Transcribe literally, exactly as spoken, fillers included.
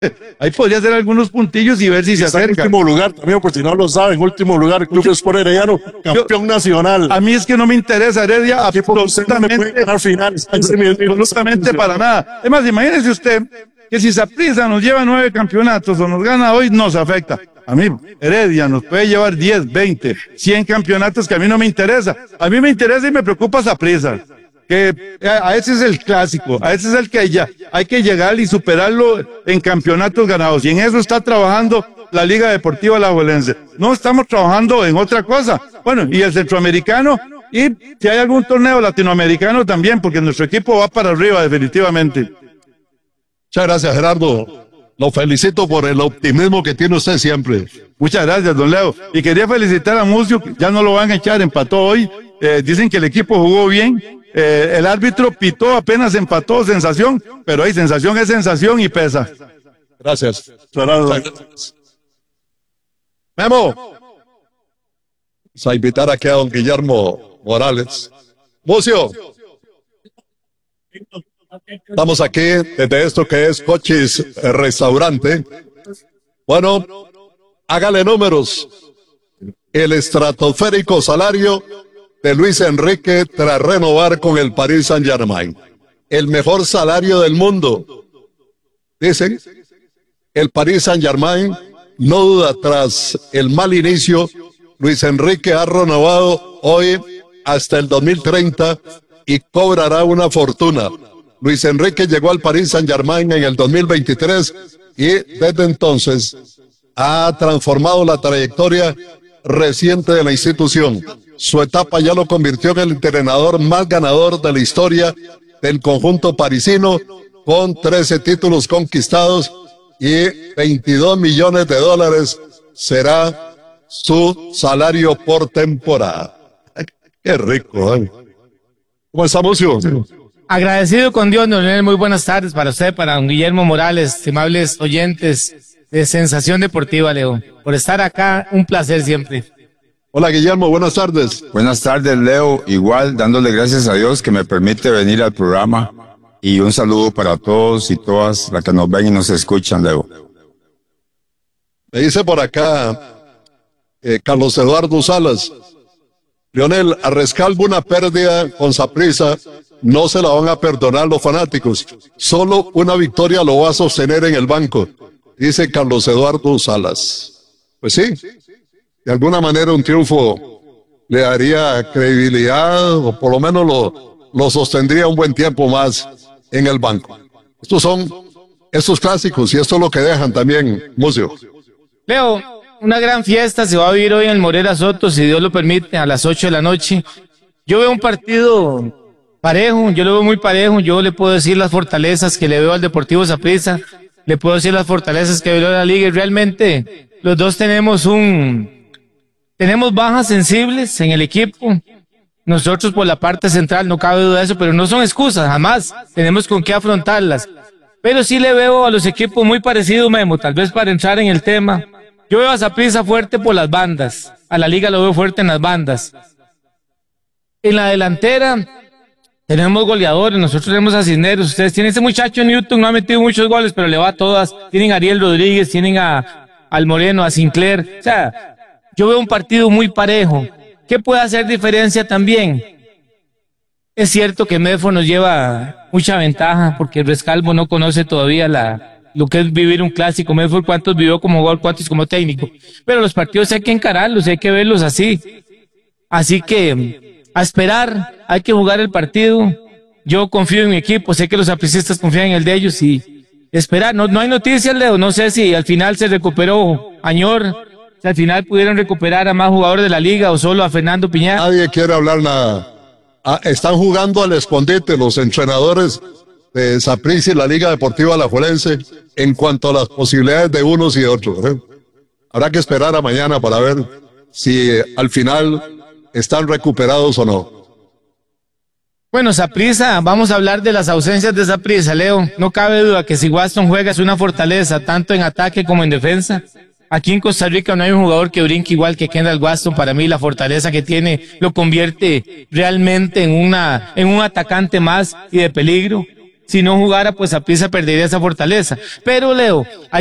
ahí podría hacer algunos puntillos y ver si se acerca. En último lugar, también, por si no lo saben, último lugar, Club Sport Herediano, campeón Yo, nacional. A mí es que no me interesa Heredia, absolutamente, no ganar finales, absolutamente para nada. Además, imagínese usted que si Saprissa nos lleva nueve campeonatos o nos gana hoy, nos afecta. A mí, Heredia nos puede llevar diez, veinte, cien campeonatos que a mí no me interesa. A mí me interesa y me preocupa Saprissa. Que a ese es el clásico, a ese es el que ya hay que llegar y superarlo en campeonatos ganados. Y en eso está trabajando la Liga Deportiva Alajuelense. No estamos trabajando en otra cosa. Bueno, y el centroamericano, y si hay algún torneo latinoamericano también, porque nuestro equipo va para arriba definitivamente. Muchas gracias, Gerardo. Lo felicito por el optimismo que tiene usted siempre. Muchas gracias, don Leo. Y quería felicitar a Mucio, que ya no lo van a echar, empató hoy. Eh, dicen que el equipo jugó bien. Eh, el árbitro pitó, apenas empató, sensación, pero hay sensación es sensación y pesa. Gracias. Gracias. Memo. Vamos a invitar aquí a don Guillermo Morales. Mucio. Estamos aquí desde esto que es Cochis Restaurante. Bueno, hágale números. El estratosférico salario de Luis Enrique tras renovar con el Paris Saint-Germain. El mejor salario del mundo. Dicen, el Paris Saint-Germain, no duda, tras el mal inicio, Luis Enrique ha renovado hoy hasta el dos mil treinta y cobrará una fortuna. Luis Enrique llegó al Paris Saint-Germain en el dos mil veintitrés y desde entonces ha transformado la trayectoria reciente de la institución. Su etapa ya lo convirtió en el entrenador más ganador de la historia del conjunto parisino, con trece títulos conquistados y veintidós millones de dólares será su salario por temporada. Qué rico, ¿eh? ¿Cómo está, Mucio? Agradecido con Dios, don Leonel. Muy buenas tardes para usted, para don Guillermo Morales, estimables oyentes de Sensación Deportiva, Leo. Por estar acá, un placer siempre. Hola, Guillermo, buenas tardes. Buenas tardes, Leo. Igual, dándole gracias a Dios que me permite venir al programa. Y un saludo para todos y todas las que nos ven y nos escuchan, Leo. Me dice por acá eh, Carlos Eduardo Salas. Leonel, a Rescalvo una pérdida con Saprissa no se la van a perdonar los fanáticos. Solo una victoria lo va a sostener en el banco, dice Carlos Eduardo Salas. Pues sí, de alguna manera un triunfo le daría credibilidad o por lo menos lo, lo sostendría un buen tiempo más en el banco. Estos son estos clásicos y esto es lo que dejan también, Mucio. Leo, una gran fiesta se va a vivir hoy en el Morera Soto, si Dios lo permite, a las ocho de la noche. Yo veo un partido parejo, yo lo veo muy parejo. Yo le puedo decir las fortalezas que le veo al Deportivo Saprissa, le puedo decir las fortalezas que veo a la Liga, y realmente los dos tenemos un tenemos bajas sensibles en el equipo. Nosotros por la parte central, no cabe duda de eso, pero no son excusas, jamás tenemos con qué afrontarlas. Pero sí le veo a los equipos muy parecidos, Memo, tal vez para entrar en el tema. Yo veo a Saprissa fuerte por las bandas, a la Liga lo veo fuerte en las bandas. En la delantera tenemos goleadores, nosotros tenemos a Cisneros. Ustedes tienen ese muchacho Newton, no ha metido muchos goles, pero le va a todas. Tienen a Ariel Rodríguez, tienen a al Moreno, a Sinclair. O sea, yo veo un partido muy parejo. ¿Qué puede hacer diferencia también? Es cierto que Medford nos lleva mucha ventaja porque el Rescalvo no conoce todavía la, lo que es vivir un clásico. Medford cuántos vivió como jugador, cuántos como técnico. Pero los partidos hay que encararlos, hay que verlos así. Así que a esperar, hay que jugar el partido. Yo confío en mi equipo, sé que los sapricistas confían en el de ellos y esperar. No, no hay noticias, Leo, no sé si al final se recuperó Añor. Si al final pudieron recuperar a más jugadores de la liga o solo a Fernando Piñar. Nadie quiere hablar nada. Ah, están jugando al escondite los entrenadores de Saprissa y la Liga Deportiva Alajuelense en cuanto a las posibilidades de unos y de otros, ¿eh? Habrá que esperar a mañana para ver si eh, al final están recuperados o no. Bueno, Saprissa, vamos a hablar de las ausencias de Saprissa, Leo. No cabe duda que si Waston juega es una fortaleza, tanto en ataque como en defensa. Aquí en Costa Rica no hay un jugador que brinque igual que Kendall Waston. Para mí la fortaleza que tiene lo convierte realmente en una en un atacante más y de peligro. si no jugara, pues Saprissa perdería esa fortaleza. Pero Leo, hay